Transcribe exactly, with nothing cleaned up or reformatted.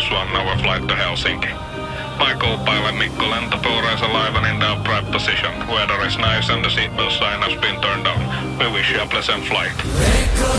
plus one hour flight to Helsinki. My co-pilot Mikko lentopuureisa laivan in the upright position. Weather is nice and the seatbelt sign has been turned on. We wish you a pleasant flight.